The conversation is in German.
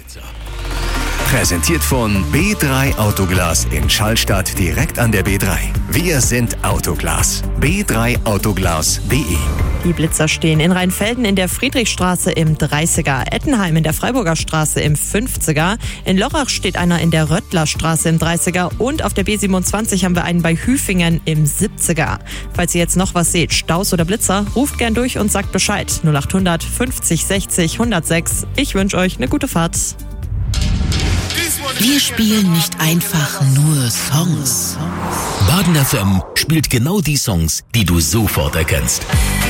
Präsentiert von B3 Autoglas in Schallstadt direkt an der B3. Wir sind Autoglas. b3autoglas.de. Die Blitzer stehen in Rheinfelden in der Friedrichstraße im 30er, Ettenheim in der Freiburger Straße im 50er, in Lörrach steht einer in der Röttlerstraße im 30er und auf der B27 haben wir einen bei Hüfingen im 70er. Falls ihr jetzt noch was seht, Staus oder Blitzer, ruft gern durch und sagt Bescheid. 0800 50 60 106. Ich wünsche euch eine gute Fahrt. Wir spielen nicht einfach nur Songs. Baden FM spielt genau die Songs, die du sofort erkennst.